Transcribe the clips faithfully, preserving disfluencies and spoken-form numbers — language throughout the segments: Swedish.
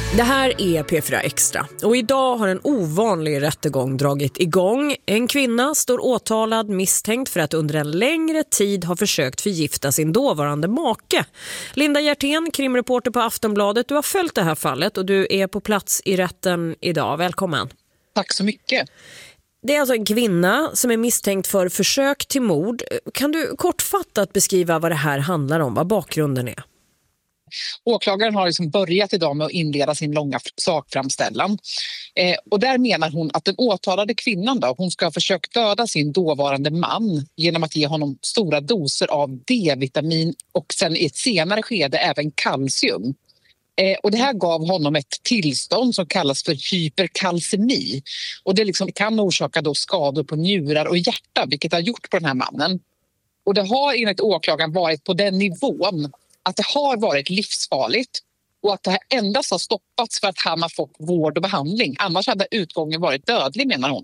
Det här är P fyra Extra och idag har en ovanlig rättegång dragit igång. En kvinna står åtalad misstänkt för att under en längre tid ha försökt förgifta sin dåvarande make. Linda Hjertén, krimreporter på Aftonbladet, du har följt det här fallet och du är på plats i rätten idag. Välkommen. Tack så mycket. Det är alltså en kvinna som är misstänkt för försök till mord. Kan du kortfattat beskriva vad det här handlar om, vad bakgrunden är? Åklagaren har liksom börjat idag med att inleda sin långa sakframställan. Eh, och där menar hon att den åtalade kvinnan då, hon ska ha försökt döda sin dåvarande man genom att ge honom stora doser av D-vitamin och sen i ett senare skede även kalcium. Eh, och det här gav honom ett tillstånd som kallas för hyperkalcemi. Och det liksom kan orsaka då skador på njurar och hjärta, vilket har gjort på den här mannen. Och det har enligt åklagaren varit på den nivån att det har varit livsfarligt och att det här endast har stoppats för att han har fått vård och behandling. Annars hade utgången varit dödlig, menar hon.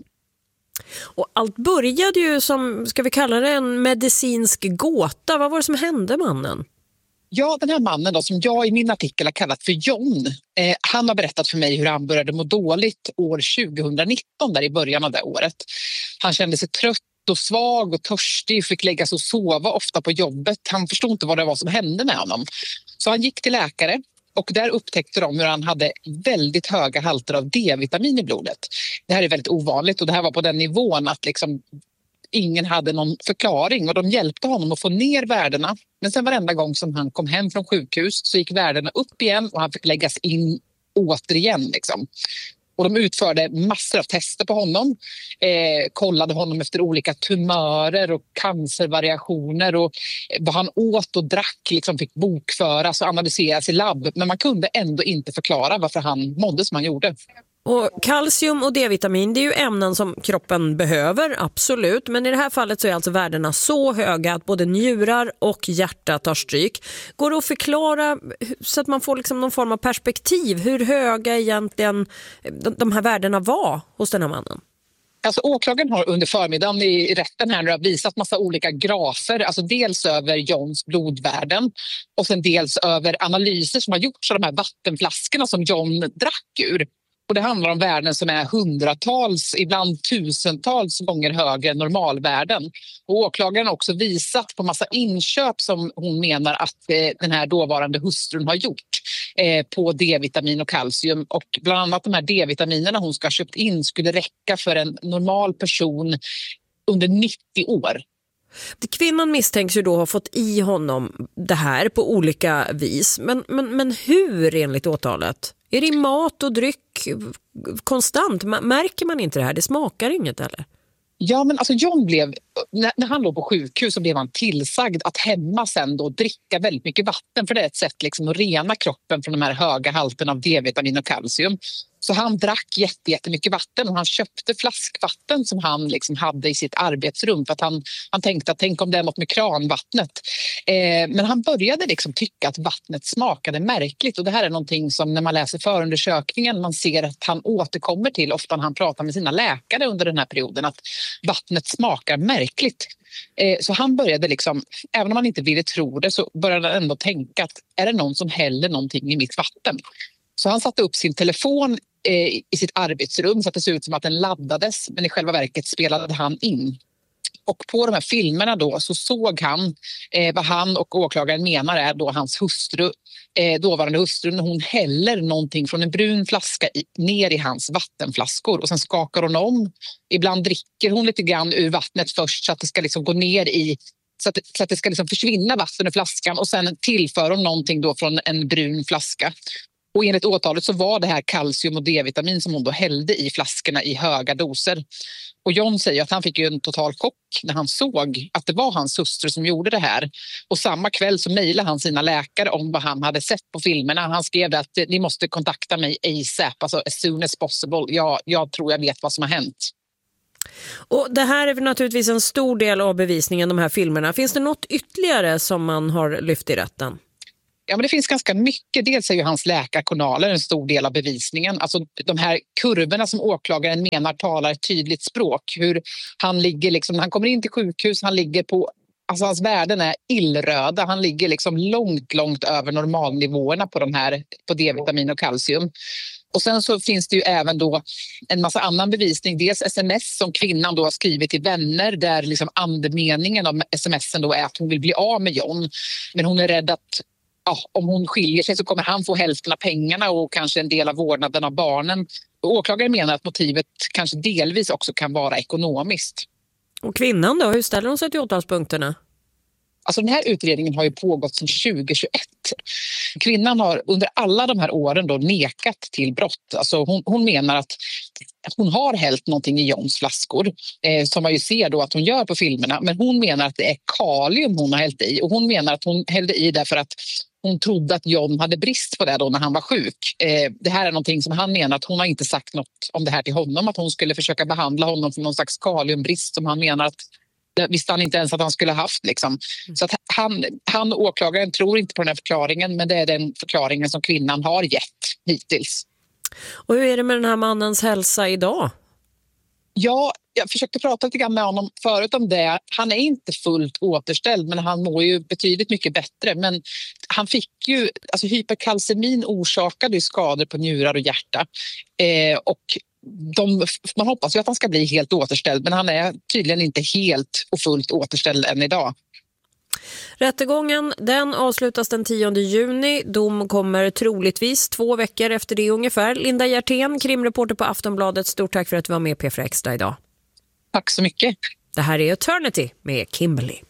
Och allt började ju som, ska vi kalla det, en medicinsk gåta. Vad var det som hände mannen? Ja, den här mannen då, som jag i min artikel har kallat för John, eh, han har berättat för mig hur han började må dåligt år tjugonitton, där i början av det året. Han kände sig trött och svag och törstig, fick lägga sig och sova ofta på jobbet. Han förstod inte vad det var som hände med honom. Så han gick till läkare och där upptäckte de hur han hade väldigt höga halter av D-vitamin i blodet. Det här är väldigt ovanligt och det här var på den nivån att liksom ingen hade någon förklaring och de hjälpte honom att få ner värdena. Men sen varenda gång som han kom hem från sjukhus så gick värdena upp igen och han fick läggas in återigen liksom. Och de utförde massor av tester på honom, eh, kollade honom efter olika tumörer och cancervariationer och vad han åt och drack liksom fick bokföras och analyseras i labb. Men man kunde ändå inte förklara varför han mådde som han gjorde. Och kalcium och D-vitamin, det är ju ämnen som kroppen behöver, absolut. Men i det här fallet så är alltså värdena så höga att både njurar och hjärta tar stryk. Går det att förklara så att man får liksom någon form av perspektiv hur höga egentligen de här värdena var hos den här mannen? Alltså, åklagaren har under förmiddagen i rätten här nu visat massa olika grafer, alltså dels över Johns blodvärden och sen dels över analyser som har gjorts av de här vattenflaskorna som John drack ur. Och det handlar om värden som är hundratals, ibland tusentals gånger högre än normalvärden. Och åklagaren har också visat på massa inköp som hon menar att eh, den här dåvarande hustrun har gjort eh, på D-vitamin och kalcium. Och bland annat de här D-vitaminerna hon ska ha köpt in skulle räcka för en normal person under nittio år. Kvinnan misstänks ju då ha fått i honom det här på olika vis. Men, men, men hur enligt åtalet? Är det mat och dryck konstant? Märker man inte det här? Det smakar inget eller? Ja, men alltså John blev, när han låg på sjukhus så blev han tillsagd att hemma sen då dricka väldigt mycket vatten. För det är ett sätt liksom att rena kroppen från de här höga halterna av D-vitamin och kalcium. Så han drack jätte, jättemycket vatten och han köpte flaskvatten som han liksom hade i sitt arbetsrum för att han, han tänkte att tänk om det är något med kranvattnet. Eh, men han började liksom tycka att vattnet smakade märkligt och det här är någonting som när man läser förundersökningen man ser att han återkommer till ofta när han pratar med sina läkare under den här perioden att vattnet smakar märkligt. Eh, så han började liksom, även om han inte ville tro det så började han ändå tänka att är det någon som häller någonting i mitt vatten? Så han satte upp sin telefon eh, i sitt arbetsrum så att det såg ut som att den laddades men i själva verket spelade han in. Och på de här filmerna då så såg han eh, vad han och åklagaren menar är då hans hustru, eh, dåvarande hustru, när hon häller någonting från en brun flaska i, ner i hans vattenflaskor och sen skakar hon om. Ibland dricker hon lite grann ur vattnet först så att det ska liksom gå ner i Så att, så att det ska liksom försvinna vatten i flaskan och sen tillför hon någonting då från en brun flaska. Och enligt åtalet så var det här kalcium och D-vitamin som hon då hällde i flaskorna i höga doser. Och John säger att han fick ju en total chock när han såg att det var hans hustru som gjorde det här. Och samma kväll så mejlade han sina läkare om vad han hade sett på filmerna. Han skrev att ni måste kontakta mig ASAP, alltså as soon as possible. Jag, jag tror jag vet vad som har hänt. Och det här är naturligtvis en stor del av bevisningen, de här filmerna. Finns det något ytterligare som man har lyft i rätten? Ja, men det finns ganska mycket. Dels är ju hans läkarjournaler en stor del av bevisningen. Alltså de här kurvorna som åklagaren menar talar ett tydligt språk. Hur han ligger liksom, han kommer in till sjukhus, han ligger på Alltså hans värden är illröda. Han ligger liksom långt, långt över normalnivåerna på de här, på D-vitamin och kalcium. Och sen så finns det ju även då en massa annan bevisning. Dels sms som kvinnan då har skrivit till vänner där liksom andemeningen av smsen då är att hon vill bli av med John. Men hon är rädd att ja, om hon skiljer sig så kommer han få hälften av pengarna och kanske en del av vårdnaden av barnen. Och åklagaren menar att motivet kanske delvis också kan vara ekonomiskt. Och kvinnan då, hur ställer hon sig till åtalspunkterna? Alltså den här utredningen har ju pågått sedan tjugohundratjugoett. Kvinnan har under alla de här åren då nekat till brott. Alltså hon, hon menar att hon har hällt någonting i Johns flaskor eh, som man ju ser då att hon gör på filmerna. Men hon menar att det är kalium hon har hällt i. Och hon menar att hon hällde i därför att hon trodde att John hade brist på det då när han var sjuk. Eh, det här är någonting som han menar att hon har inte sagt något om det här till honom. Att hon skulle försöka behandla honom för någon slags kaliumbrist som han menar att det visste han inte ens att han skulle ha haft. Liksom. Så att han, han åklagaren tror inte på den här förklaringen, men det är den förklaringen som kvinnan har gett hittills. Och hur är det med den här mannens hälsa idag? Ja, jag försökte prata lite grann med honom förut om det. Han är inte fullt återställd, men han mår ju betydligt mycket bättre. Men han fick ju, alltså hyperkalcemin orsakade ju skador på njurar och hjärta. Eh, och de, man hoppas ju att han ska bli helt återställd, men han är tydligen inte helt och fullt återställd än idag. Rättegången den avslutas den tionde juni. Dom kommer troligtvis två veckor efter det ungefär. Linda Hjertén, krimreporter på Aftonbladet. Stort tack för att du var med P fyra Extra idag. Tack så mycket. Det här är Eternity med Kimberly.